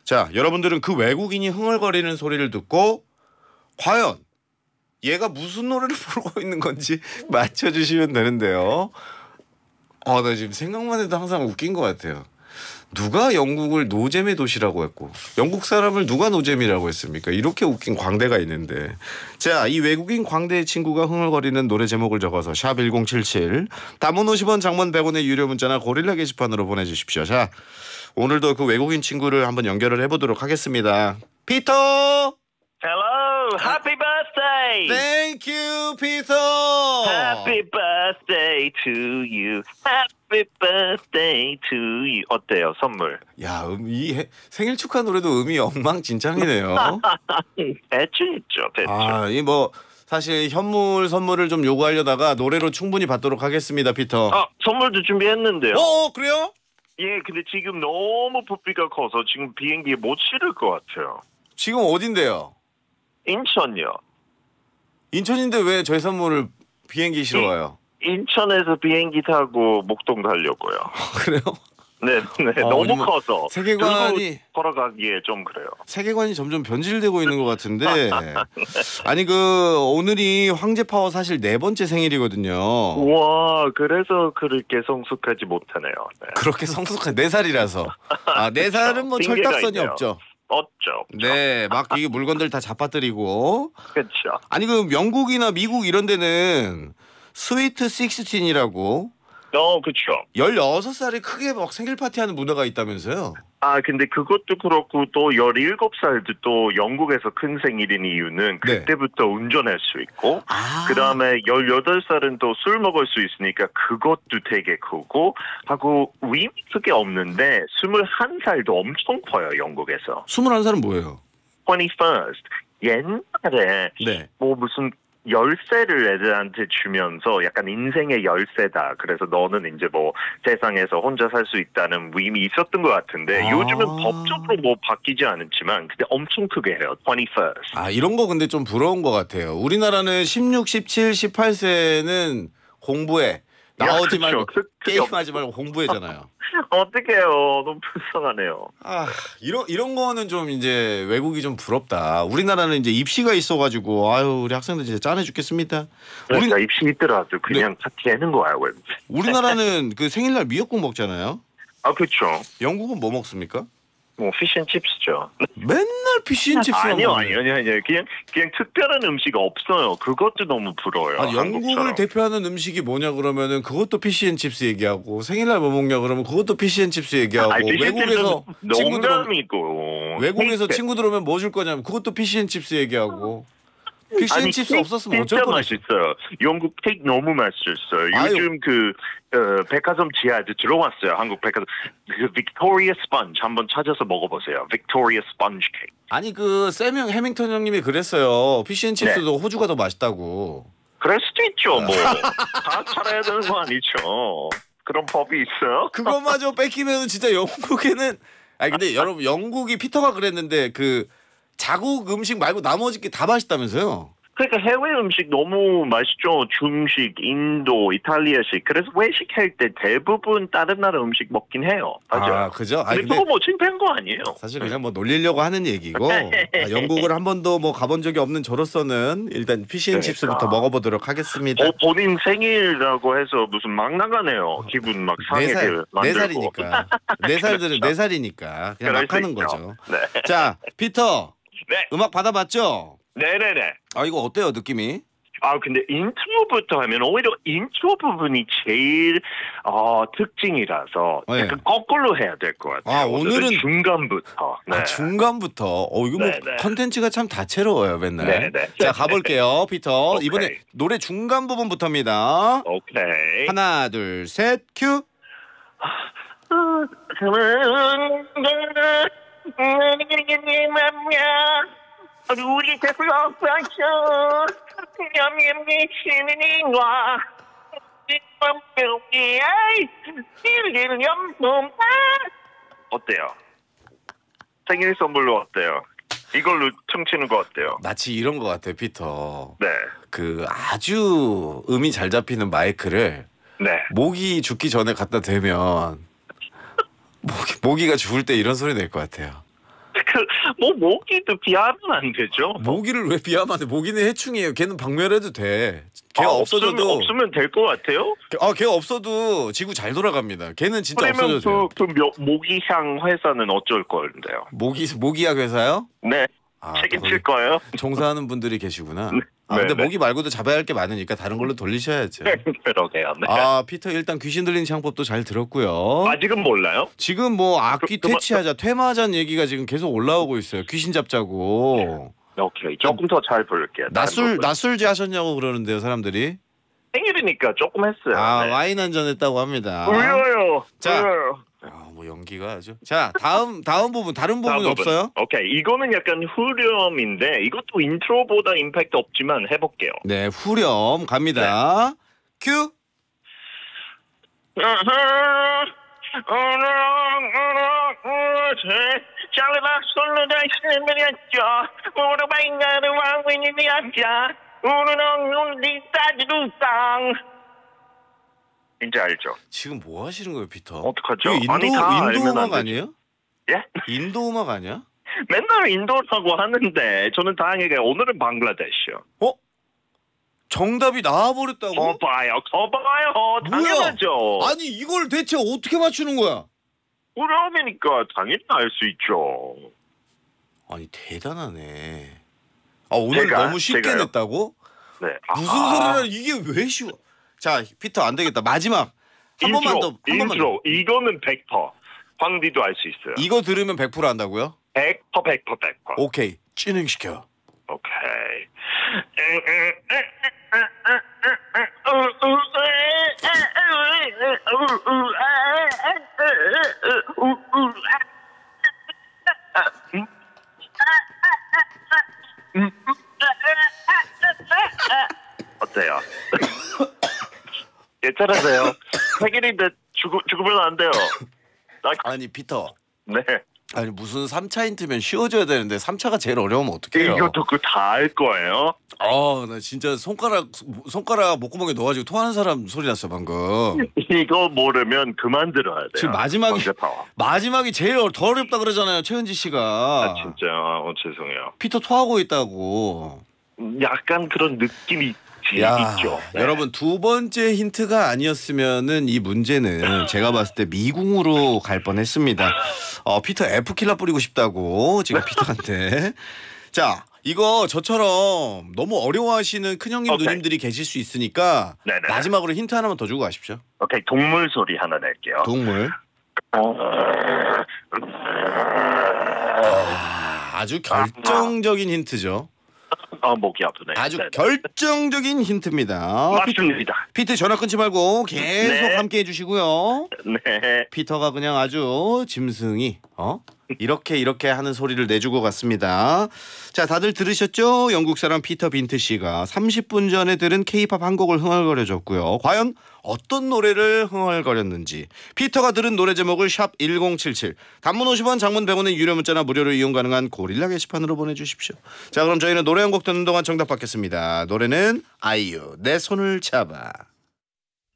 자, 여러분들은 그 외국인이 흥얼거리는 소리를 듣고 과연 얘가 무슨 노래를 부르고 있는 건지 맞춰주시면 되는데요. 나 지금 생각만 해도 항상 웃긴 것 같아요. 누가 영국을 노잼의 도시라고 했고 영국 사람을 누가 노잼이라고 했습니까? 이렇게 웃긴 광대가 있는데. 자, 이 외국인 광대의 친구가 흥얼거리는 노래 제목을 적어서 샵 1077 단문 50원 장문 100원의 유료 문자나 고릴라 게시판으로 보내주십시오. 자, 오늘도 그 외국인 친구를 한번 연결을 해보도록 하겠습니다. 피터! Hello, happy birthday! Thank you, 피터! Happy birthday to you. Happy birthday to you. 어때요, 선물? 야, 생일 축하 노래도 음이 엉망진창이네요. 대충 있죠, 대충. 이 뭐 사실 현물 선물을 좀 요구하려다가 노래로 충분히 받도록 하겠습니다, 피터. 선물도 준비했는데요. 그래요? 예, 근데 지금 너무 부피가 커서 지금 비행기에 못 실을 것 같아요. 지금 어딘데요? 인천요. 인천인데 왜 저희 선물을 비행기 실어와요? 인천에서 비행기 타고 목동 가려고요. 그래요? 네. 너무 커서 세계관이 걸어가기에 좀 그래요. 세계관이 점점 변질되고 있는 것 같은데. 아니 오늘이 황제 파워 사실 4번째 생일이거든요. 와, 그래서 그렇게 성숙하지 못하네요. 네. 그렇게 성숙한 4살이라서. 4살은 뭐 철딱선이 없죠. 없죠. 네, 막 이게 물건들 다 잡아뜨리고. 그렇죠. 아니 영국이나 미국 이런 데는 스위트 16이라고. 그렇죠. 16살이 크게 막 생일 파티하는 문화가 있다면서요? 근데 그것도 그렇고 또 17살도 또 영국에서 큰 생일인 이유는 그때부터 운전할 수 있고 그다음에 18살은 또 술 먹을 수 있으니까 그것도 되게 크고 하고 의미 크게 없는데 21살도 엄청 커요, 영국에서. 21살은 뭐예요? 21st. 옛날에 뭐 무슨 열쇠를 애들한테 주면서 약간 인생의 열쇠다. 그래서 너는 이제 뭐 세상에서 혼자 살 수 있다는 의미 있었던 것 같은데 요즘은 법적으로 뭐 바뀌지 않았지만 근데 엄청 크게 해요. 21st. 이런 거 근데 좀 부러운 것 같아요. 우리나라는 16, 17, 18세는 공부해. 나오지 말고 게임하지 말고 공부해잖아요. 어떡해요. 너무 불쌍하네요. 이런 거는 좀 이제 외국이 좀 부럽다. 우리나라는 이제 입시가 있어가지고 우리 학생들 진짜 짠해 죽겠습니다. 그러니까 입시 있더라도 그냥 파티하는 거야. 우리나라는 그 생일날 미역국 먹잖아요. 그렇죠. 영국은 뭐 먹습니까? 뭐 피쉬앤칩스죠. 맨날 피쉬앤칩스만 아니요. 그냥 특별한 음식 없어요. 그것도 너무 부러워요. 영국을 대표하는 음식이 뭐냐 그러면은 그것도 피쉬앤칩스 얘기하고 생일날 뭐 먹냐 그러면 그것도 피쉬앤칩스 얘기하고 외국에서 친구들 오면 뭐 줄 거냐면 그것도 피쉬앤칩스 얘기하고. 피쉬앤칩스 없었으면 어쩔 뻔했어요. 진짜 맛있어요. 영국 케이크 너무 맛있어요. 요즘 백화점 지하에 들어왔어요. 한국 백화점. 그 빅토리아 스펀지 한번 찾아서 먹어보세요. 빅토리아 스펀지 케이크. 아니 세명 해밍턴 형님이 그랬어요. 피쉬앤칩스도 호주가 더 맛있다고. 그럴 수도 있죠. 뭐 다 살아야 되는 거 아니죠. 그런 법이 있어요. 그것마저 뺏기면 진짜 영국에는 근데 여러분 영국이 피터가 그랬는데 자국 음식 말고 나머지 게 다 맛있다면서요? 그러니까 해외 음식 너무 맛있죠. 중식, 인도, 이탈리아식. 그래서 외식할 때 대부분 다른 나라 음식 먹긴 해요. 맞아요. 그죠? 근데 그거 뭐 창피한 거 아니에요. 사실 그냥 뭐 놀리려고 하는 얘기고 영국을 한 번도 뭐 가본 적이 없는 저로서는 일단 피쉬앤칩스부터 먹어보도록 하겠습니다. 본인 생일이라고 해서 무슨 막 나가네요. 기분 막 상하게 만들고. 4살이니까. 4살이니까 그냥 막 하는 거죠. 네. 자, 피터. 음악 받아봤죠? 네네네. 이거 어때요, 느낌이? 근데 인트로부터 하면 오히려 인트로 부분이 제일 특징이라서 약간 거꾸로 해야 될 것 같아요. 오늘은 중간부터. 중간부터. 이거 뭐 컨텐츠가 참 다채로워요, 맨날. 자, 가볼게요, 피터. 오케이. 이번에 노래 중간 부분부터입니다. 오케이. 하나, 둘, 셋, 큐. 우리 대표가 미치는와 어때요? 생일 선물로 어때요? 이걸로 퉁치는 거 어때요? 마치 이런 것 같아요, 피터. 네. 아주 음이 잘 잡히는 마이크를 모기 죽기 전에 갖다 대면 모기가 죽을 때 이런 소리 낼 것 같아요. 뭐 모기도 비하면 안 되죠. 모기를 왜 비하면 안 돼? 모기는 해충이에요. 걔는 박멸해도 돼. 걔가 없어져도 없으면 될 것 같아요. 걔가 없어도 지구 잘 돌아갑니다. 걔는 진짜 그러면 없어져도 돼요. 모기향 회사는 어쩔 건데요? 모기약 회사요? 네. 책임질 거예요? 종사하는 분들이 계시구나. 네. 근데 네. 모기 말고도 잡아야 할 게 많으니까 다른 걸로 돌리셔야죠. 그러게요. 네. 피터 일단 귀신 들리는 창법도 잘 들었고요. 아직은 몰라요? 지금 뭐 악귀 퇴치하자, 퇴마하자는 얘기가 지금 계속 올라오고 있어요. 귀신 잡자고. 오케이. 조금 더 잘 부를게요. 낮술지 하셨냐고 그러는데요, 사람들이. 생일이니까 조금 했어요. 네. 와인 한 잔 했다고 합니다. 울려요. 자. 울려요. 뭐 연기가 아주. 자, 다음 부분 다른 부분 없어요? 오케이. 이거는 약간 후렴인데 이것도 인트로보다 임팩트 없지만 해볼게요. 네, 후렴 갑니다. 큐. 이제 알죠? 지금 뭐 하시는 거예요, 피터? 어떡하죠? 인도 음악 아니에요? 예? 인도 음악 아니야? 맨날 인도라고 하는데 저는 다행히게 오늘은 방글라데시요. 정답이 나와버렸다고? 거봐요. 당연하죠. 아니 이걸 대체 어떻게 맞추는 거야? 후렴이니까 당연히 알 수 있죠. 아니 대단하네. 오늘 너무 쉽게 제가요? 냈다고? 네. 무슨 소리야? 이게 왜 쉬워? 자, 피터 안 되겠다. 마지막 한 번만 더. 인트로. 이거는 100%. 황디도 알 수 있어요. 이거 들으면 100% 안다고요? 100%. 오케이. 진행시켜. 오케이. 어때요? 괜찮으세요? 생일인데 죽으면 안 돼요. 아니 피터. 네. 아니 무슨 3차 힌트면 쉬워져야 되는데 3차가 제일 어려우면 어떡해요? 이것도 다 알 거예요. 나 진짜 손가락 목구멍에 넣어가지고 토하는 사람 소리 났어 방금. 이거 모르면 그만 들어야 돼요. 지금 마지막이 제일 더 어렵다 그러잖아요, 최은지 씨가. 진짜 죄송해요. 피터 토하고 있다고. 약간 그런 느낌이 있죠. 네. 여러분 두 번째 힌트가 아니었으면은 이 문제는 제가 봤을 때 미궁으로 갈 뻔했습니다. 피터 F킬러 뿌리고 싶다고 지금 피터한테. 자, 이거 저처럼 너무 어려워하시는 큰형님 누님들이 계실 수 있으니까 네네. 마지막으로 힌트 하나만 더 주고 가십시오. 오케이, 동물 소리 하나 낼게요. 동물. 아주 결정적인 힌트죠. 목이 아프네. 아주 결정적인 힌트입니다. 맞습니다. 피터 전화 끊지 말고 계속 함께 해주시고요. 네. 피터가 그냥 아주 짐승이 이렇게 하는 소리를 내주고 갔습니다. 자, 다들 들으셨죠? 영국 사람 피터 빈트 씨가 30분 전에 들은 K-팝 한 곡을 흥얼거려줬고요. 과연 어떤 노래를 흥얼거렸는지 피터가 들은 노래 제목을 샵 1077 단문 50원 장문 100원의 유료 문자나 무료로 이용 가능한 고릴라 게시판으로 보내주십시오. 자, 그럼 저희는 노래 한 곡 듣는 동안 정답 받겠습니다. 노래는 아이유 내 손을 잡아.